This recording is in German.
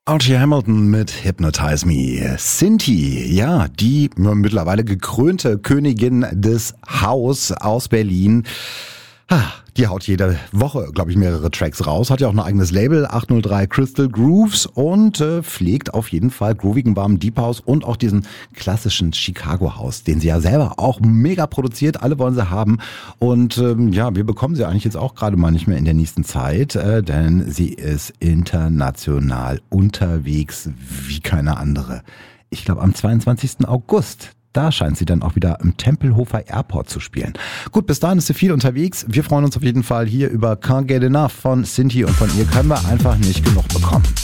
Archie Hamilton mit Hypnotize Me. Cinti, ja, die mittlerweile gekrönte Königin des House aus Berlin. Die haut jede Woche, glaube ich, mehrere Tracks raus. Hat ja auch ein eigenes Label, 803 Crystal Grooves, und pflegt auf jeden Fall groovigen, warmen Deep House und auch diesen klassischen Chicago House, den sie ja selber auch mega produziert. Alle wollen sie haben. Und wir bekommen sie eigentlich jetzt auch gerade mal nicht mehr in der nächsten Zeit, denn sie ist international unterwegs wie keine andere. Ich glaube, am 22. August. Da scheint sie dann auch wieder im Tempelhofer Airport zu spielen. Gut, bis dahin ist sie viel unterwegs. Wir freuen uns auf jeden Fall hier über Can't Get Enough von Cinti, und von ihr können wir einfach nicht genug bekommen.